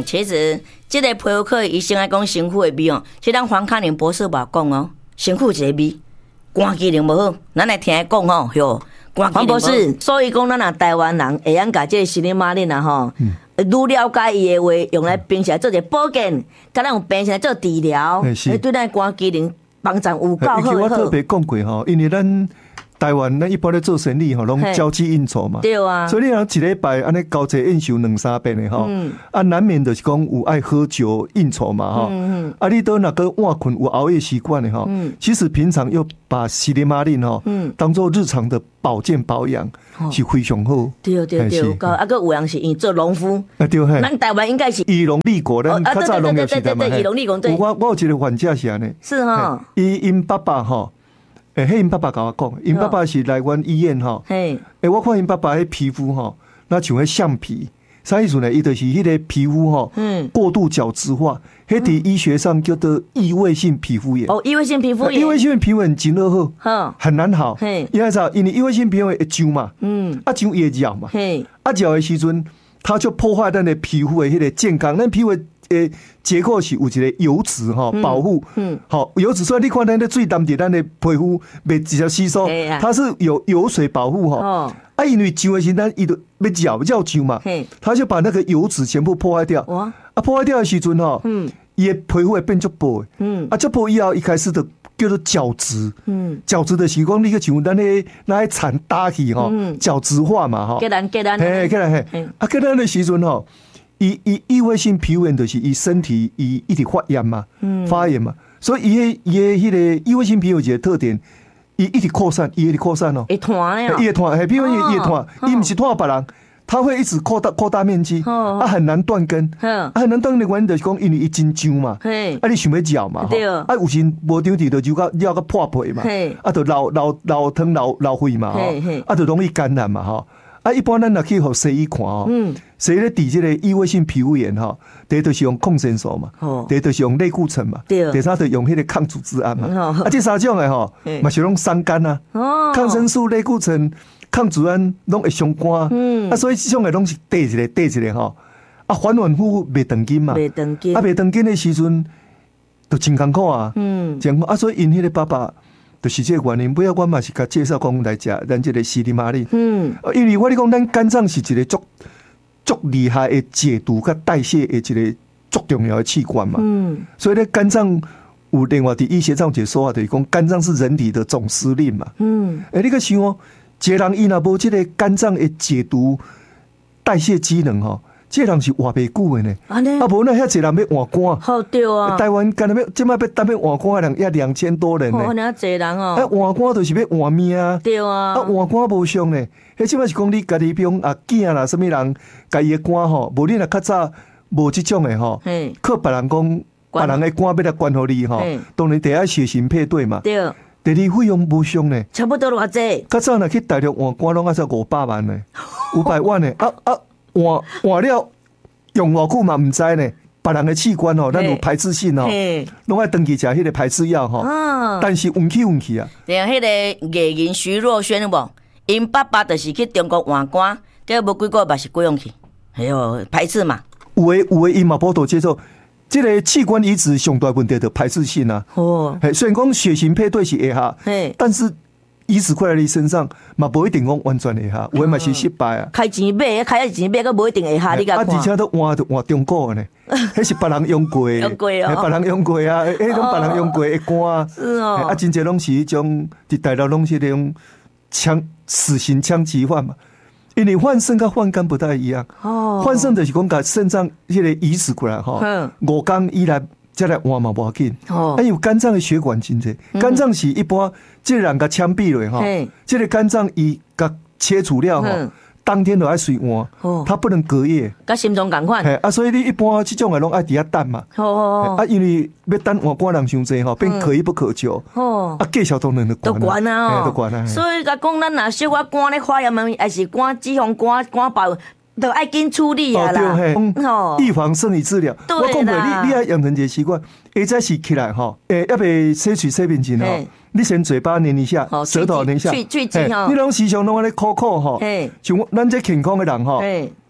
其实这个皮肤科医生来讲身躯的味哦，其实咱黄康宁博士无讲哦，身躯一个味，肝机能无好，咱来听伊讲吼，哟，黄博士，所以讲咱若台湾人会晓甲这个西林马林啊吼，愈了解伊的话，用来平时来做一个保健，甲咱用平时来做治疗，对咱肝机能帮助有够好。 我特别讲过吼，因为咱台湾咱一般咧做生意吼，拢交际应酬嘛， 对啊， 所以你若一礼拜安尼交际应酬2-3遍的吼，难免就是讲有爱喝酒应酬嘛吼，你都那个晚困有熬夜习惯的吼，其实平常又把西林马林吼，当做日常的保健保养是非常好。 对，啊个有人是因做农夫， 对嘿， 咱台湾应该是以农立国，咱较早农业时代嘛， 以农立国对。 我有一个患者是安尼， 是哈， 因爸爸吼。因爸爸甲我讲，因爸爸是来阮医院吼。我看因爸爸迄皮肤吼，那像迄橡皮，啥意思呢？伊就是迄个皮肤吼，过度角质化，迄伫医学上叫做异位性皮肤炎。 异位性皮肤炎， 异位性皮肤炎真好，很难好。因为啥？因为异位性皮肤炎会痒嘛，痒也咬嘛，咬的时阵，它就破坏咱的皮肤的迄个健康，咱皮肤。结构是有一个油脂哈保护，好油脂，所以你看咱的水淡伫咱的皮肤袂直接吸收，它是有油水保护哈。因为痒的时咱伊就要咬痒嘛，它就把那个油脂全部破坏掉。破坏掉的时阵哈，伊的皮肤会变足薄，足薄以后一开始就叫做角质，角质的时光你个像咱的那蚕搭起哈，角质化嘛哈。 给咱，给咱的时阵哈。异位性皮肤炎就是伊身体伊一直发炎嘛，发炎嘛，所以伊的迄个异位性皮肤炎的特点，伊一直扩散，伊一直扩散哦， 会团呀， 伊会团，皮肤炎伊会团，伊不是团别人，它会一直扩大面积，很难断根，很难断根的原因就是讲因为伊真痒嘛，你想要咬嘛，有时无张治就咬到破皮嘛，就老疼老血嘛，就容易感染嘛，哈。一般咱若去互西医看哦，西医咧治这个异位性皮肤炎吼，第一就是用抗生素嘛，第二就是用类固醇嘛，第三就用迄个抗组织胺嘛，这三种的吼，嘛是拢伤肝啊，抗生素、类固醇、抗组织胺拢会伤肝，所以这种的拢是缀一个吼，反反复复袂长筋嘛，袂长筋的时阵，就真艰苦啊，所以因迄个爸爸。就是这个原因，不要我嘛是甲介绍讲来食咱这个西里马林，因为我咧讲咱肝脏是一个足厉害的解毒甲代谢的一个足重要的器官嘛，所以咧肝脏有另外伫医学上一个说法，就是讲肝脏是人体的总司令嘛，你个想哦，一个人伊若无这个肝脏的解毒代谢机能吼。这人是活袂久的呢，无那遐侪人要换肝， 好对啊！ 台湾干那即摆要单要换肝的人也2000多人呢， 那侪人哦， 换肝就是要换命啊， 对啊， 换肝无伤呢，迄即摆是讲你家己比如囝啦，什么人家己的肝吼，无你若较早无即种的吼，靠别人讲别人的肝要来管好你吼，当然第一血型配对嘛，对。第二费用无伤呢， 差不多偌济。 较早若去大陆换肝拢要才500万呢，500万呢，换了用偌久嘛唔知呢，别人的器官吼，咱有排斥性吼，拢爱登记食迄个排斥药吼，但是运气啊。 对啊，迄个艺人徐若瑄有无？因爸爸就是去中国换肝，结果无几个月是归用去，哎呦排斥嘛。 有诶，伊嘛报道接受，这个器官移植上大问题就排斥性啊。虽然讲血型配对是会下，但是。移植过来你身上嘛，无一定讲完全会下，有诶嘛是失败啊。 开钱买，个无一定会下，你甲看。 而且都换中国呢，迄是别人用过，别人用过啊，迄种别人用过的肝啊， 是哦。 真侪拢是迄种伫大陆拢是那种死刑枪击犯嘛，因为换肾跟换肝不太一样。换肾就是讲把肾脏迄个移植过来吼，5天以来。再来换嘛无要紧，因为肝脏的血管真济，肝脏是一般这人甲枪毙了哈，这个肝脏伊甲切除了哈，当天就爱随换，它不能隔夜。 甲心脏同款。 所以你一般这种的拢爱伫遐等嘛。因为要等换肝人伤济吼，变可遇不可求。介绍当然都管啊， 都管啊。 所以甲讲咱若小可肝咧发炎嘛，还是肝脂肪肝爆。都爱紧处理啊啦， 预防胜于治疗。我讲过，你要养成一个习惯，下早是起来哈，要未洗嘴洗面前哈，你先嘴巴捏一下，舌头捏一下， 去歯， 你拢时常拢安尼口哈，像咱这健康的人哈，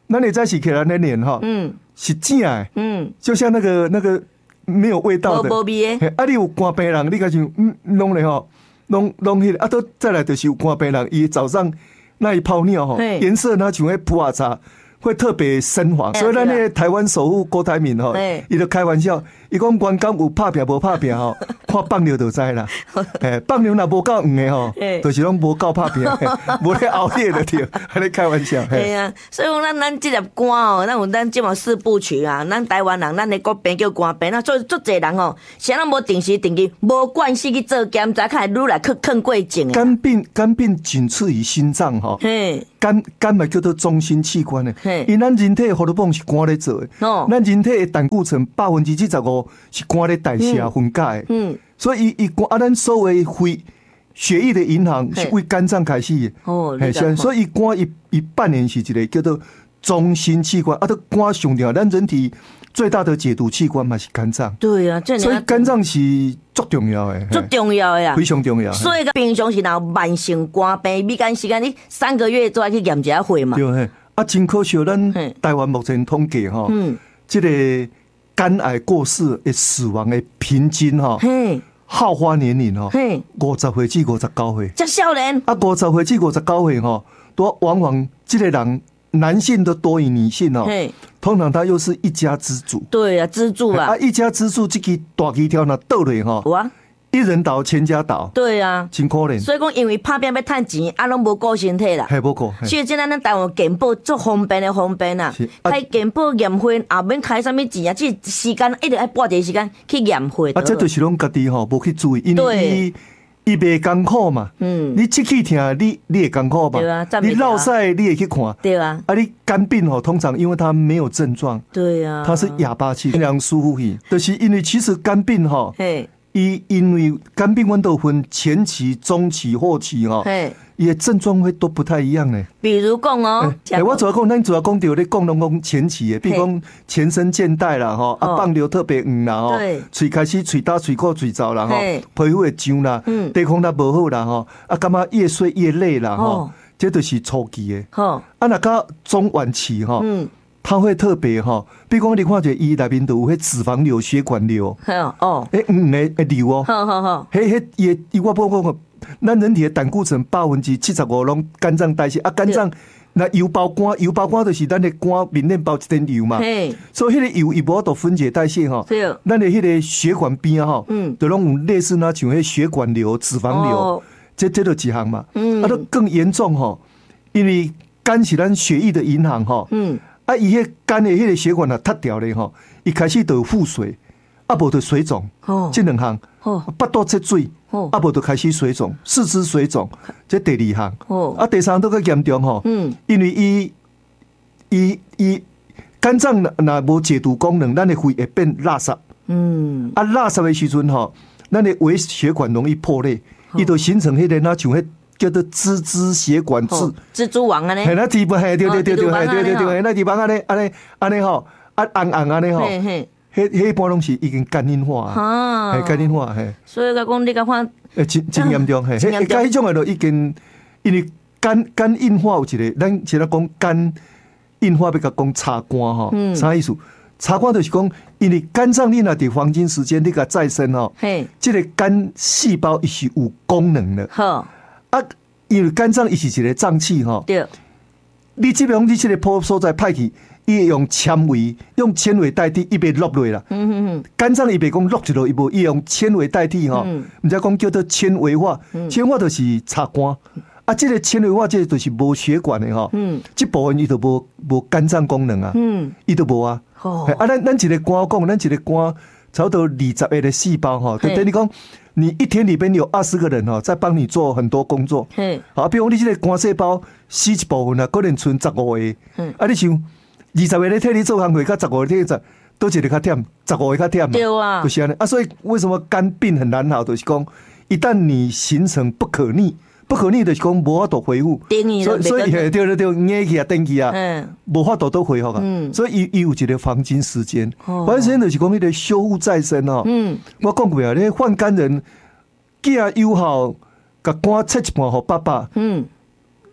那你在洗起来那脸哈，是正的，就像那个没有味道的，啊，你有肝病人，你开始弄嘞吼，弄迄个，啊，都再来就是有肝病人，伊早上那一泡尿吼，颜色那像迄普洱茶。会特别深黄，所以咱那个台湾首富郭台铭吼，伊就开玩笑，伊讲员工有拍拼无拍拼吼，看放尿就知啦。放尿若无够黄的吼，就是拢无够拍拼，无咧熬夜就对，还咧开玩笑。 系啊，所以讲咱这粒肝哦，咱有咱这么四部曲啊，咱台湾人咱的国病叫肝病，那所以足侪人哦，谁人无定时定期，无惯势去做检查，开愈来去坑过症。 肝病仅次于心脏吼，肝嘛叫做中心器官的。因咱人体荷尔蒙是肝咧做的，咱人体的胆固醇75%是肝咧代谢分解的，所以伊肝咱所有肺血液的银行是为肝脏开始的，所以肝伊扮演是一个叫做中心器官，都肝上条，咱人体最大的解毒器官嘛是肝脏， 对啊， 所以肝脏是足重要的， 足重要的呀， 非常重要。 所以平常是若慢性肝病，咪干时间你3个月都要去验一下血嘛。 对，真可惜，咱台湾目前统计吼，这个肝癌过世的死亡的平均吼，好发年龄吼，50岁至59岁， 这少年 50岁至59岁吼，都往往这个人男性都多于女性哦，通常他又是一家之主， 对啊，支柱啊， 一家之主这个大旗条那倒落吼。一人倒，全家倒。对啊，真可怜。所以讲，因为拍拼要赚钱，拢无顾身体啦。系无顾。所以即咱台湾健保足方便啦。开健保验血，也免开什么钱啊，即时间一直爱拨一个时间去验血。这就是拢家己吼无去注意，因为伊袂艰苦嘛。你气痛，你会艰苦嘛？对啊。你落屎你会去看。对啊。你肝病吼，通常因为它没有症状。对啊。它是哑巴气，非常舒服去。就是因为其实肝病吼。因为肝病阮都分前期、中期、后期吼，伊的症状会都不太一样呢。比如讲哦，我主要讲，咱主要讲到咧讲拢讲前期的，比如讲全身倦怠啦，吼，放尿特别黄啦，吼，嘴开始嘴大、嘴苦、嘴燥啦，吼，皮肤会痒啦，抵抗力无好啦，吼，感觉越睡越累啦，吼，这都是初期的。若到中晚期吼。它会特别哈，比如讲你看者伊内面都有迄脂肪瘤、血管瘤，会瘤哦，伊我不讲，咱人体的胆固醇75%拢肝脏代谢，肝脏那油包肝就是咱的肝面面包一层油嘛，所以迄个油伊无法度分解代谢哈，咱的迄个血管边哈，就拢有类似那像迄血管瘤、脂肪瘤，这就一项嘛，都更严重哈，因为肝是咱血液的银行哈。伊迄肝的迄个血管啊塌掉咧吼，伊开始就有腹水，无就水肿，这两项，腹肚积水，无就开始水肿，四肢水肿，这第二项，第三都较严重吼，因为伊肝脏若无解毒功能，咱的肺会变垃圾，垃圾的时阵吼，咱的微血管容易破裂，伊就形成迄个那像迄。叫做蜘血管痣，蜘蛛网安尼，那地方对，那地方安尼吼，红安尼吼，迄一般拢是已经肝硬化啊，肝硬化嘿。所以讲你看，真严重嘿，迄种的都已经，因为肝硬化有一个，咱现在讲肝硬化要甲讲插肝吼，啥意思？插肝就是讲，因为肝脏你若伫黄金时间你甲再生吼，这个肝细胞伊是有功能的。因为肝脏伊是一个脏器吼，对。你这边你这个所在派去，伊用纤维代替，伊袂落落啦。肝脏伊袂讲落一落，伊无伊用纤维代替吼，毋知讲叫做纤维化，纤维化就是插肝。这个纤维化这就是无血管的吼，这部分伊就无肝脏功能啊，伊都无啊。咱一个肝讲，咱一个肝差不多20个的细胞吼，就等于讲。你一天里边有20个人哈，在帮你做很多工作。好，比如你这个肝细胞死一部分啊，可能剩15个。你像20个人替你做工课，甲15个人替都一个较忝，15个较忝嘛。对啊，就是安尼。所以为什么肝病很难好？就是讲，一旦你形成不可逆就是讲无法度恢复。所以对，硬去啊，登去啊，无法度都恢复啊。所以伊有一个黄金时间，黄金时间就是讲迄个修复再生哦。我讲过啊，你患肝人，囝有效，甲肝切一半互爸爸。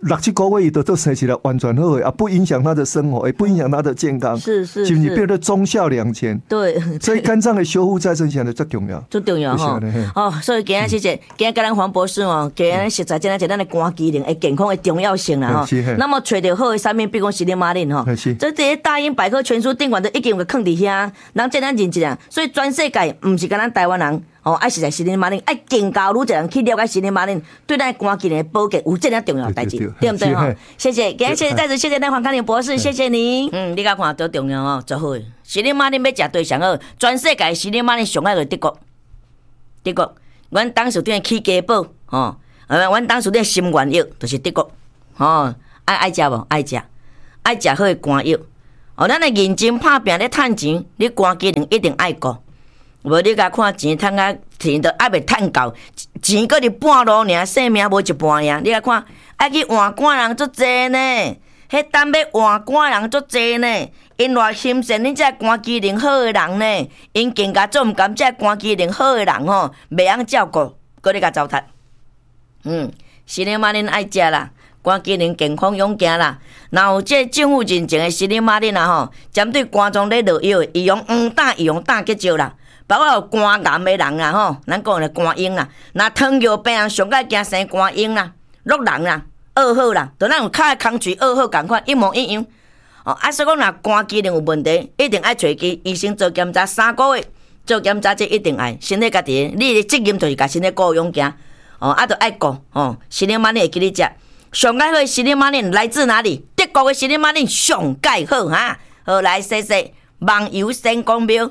6、7个月伊都生起来完全好诶，啊，不影响他的生活，也不影响他的健康， 是不是变得忠孝两全？ 对， 所以肝脏的修复再生现在最重要， 最重要哈。哦，所以今日谢谢，今日跟咱黄博士哦，今日实在真係咱的肝机能的健康的重要性啦哈。那么找到好的产品，比如讲西林马林哈，这些大英百科全书顶管都已经有放伫遐，人这咱认真啊。所以全世界唔是跟咱台湾人。哦，爱实在西林马林，爱更加愈一人去了解西林马林，对咱肝机能的保健有这样重要的代志，对不对哈？谢谢，今日谢谢再次谢谢咱黄康宁博士，谢谢你。你甲看多重要哦，做好。西林马林要食对上好，全世界西林马林上爱个德国，德国，阮当时顶起家宝，哦，阮当时顶心愿药就是德国，哦，爱食无？爱食，爱食好个肝药。哦，咱来认真拍拼咧趁钱，你肝机能一定爱顾。无你甲看钱趁啊，钱都还袂趁够，钱搁伫半路尔，性命无一半呀。你甲看，爱去换肝人足侪呢，迄等要换肝人足侪呢。因偌心善，恁这肝机能好诶人呢，因更加做毋甘这肝机能好诶人吼，袂晓照顾，搁咧甲糟蹋。西林马林爱食啦，肝机能健康勇行啦。若有这政府认证诶西林马林啊吼，针对肝脏咧落药，伊用黄胆，伊用胆结石啦。包括有肝癌的人啦吼，咱讲的肝硬啦，那糖尿病人上界惊生肝硬啦、落人啦、噩耗啦，就咱有脚的空喙噩耗共款一模一样。哦，所以讲若肝机能有问题，一定爱找去医生做检查3个月，做检查这一定爱身体家己，你的责任就是甲身体顾勇行。哦，啊，就爱顾哦，西林马林会记你食，上介好的西林马林来自哪里？德国的西林马林上介好哈，好来说说，网友先公庙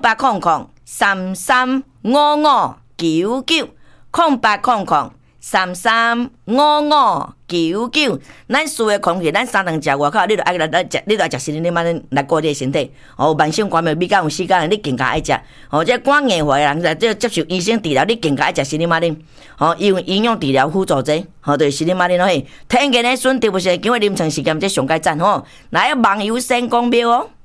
0800335599，0800335599，咱输的空气，咱3顿食外口，你就爱来食，你就爱食西林马林来顾你的身体。哦，慢性肝病，你敢有时间，你更加爱食。哦，这肝硬化的人，这接受医生治疗，你更加爱食西林马林。哦，因为营养治疗辅助者，哦，就是西林马林嘿。天健的选择不是因为临床实验，这上界赞吼，来网友先公庙哦。